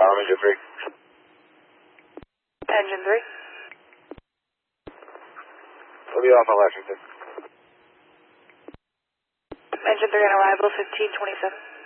Engine 3. Engine 3. We'll be off on Lexington. Engine 3 on arrival, 1527.